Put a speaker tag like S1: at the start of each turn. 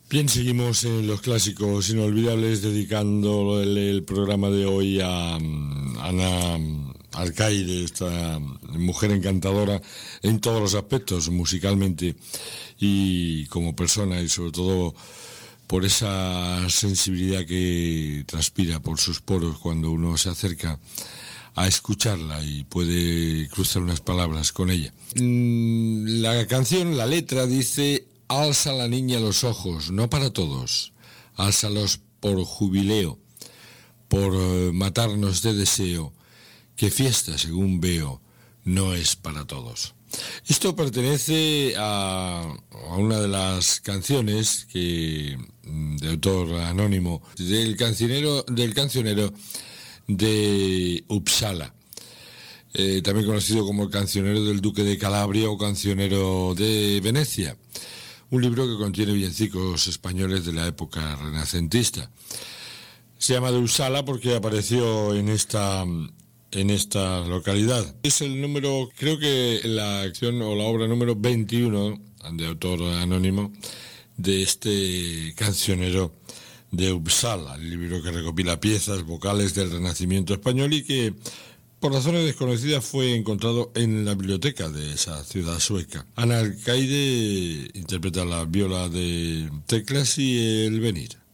S1: Bien, seguimos en los clásicos inolvidables, dedicando el programa de hoy a Ana Arcaide, esta mujer encantadora en todos los aspectos, musicalmente y como persona, y sobre todo por esa sensibilidad que transpira por sus poros cuando uno se acerca a escucharla y puede cruzar unas palabras con ella. La canción, la letra dice: alza la niña los ojos, no para todos, álzalos por jubileo, por matarnos de deseo, que fiesta, según veo, no es para todos. Esto pertenece a una de las canciones de autor anónimo del cancionero de Uppsala, también conocido como el cancionero del duque de Calabria o cancionero de Venecia, un libro que contiene villancicos españoles de la época renacentista. Se llama de Uppsala porque apareció en esta localidad. Es el número, creo que la acción o la obra número 21 de autor anónimo de este cancionero de Uppsala, el libro que recopila piezas vocales del Renacimiento español y que por razones desconocidas fue encontrado en la biblioteca de esa ciudad sueca. Ana Arcaide interpreta la viola de teclas y el venir.